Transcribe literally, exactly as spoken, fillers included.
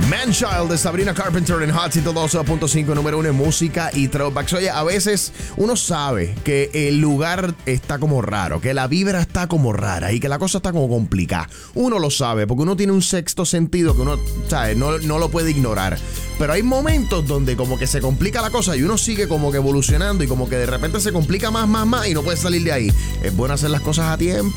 Man-Child de Sabrina Carpenter en Hot ciento doce punto cinco, número uno en música y throwbacks. Oye, a veces uno sabe que el lugar está como raro, que la vibra está como rara y que la cosa está como complicada. Uno lo sabe porque uno tiene un sexto sentido que uno, ¿sabe? No, no lo puede ignorar. Pero hay momentos donde como que se complica la cosa y uno sigue como que evolucionando y como que de repente se complica más, más, más y no puede salir de ahí. Es bueno hacer las cosas a tiempo.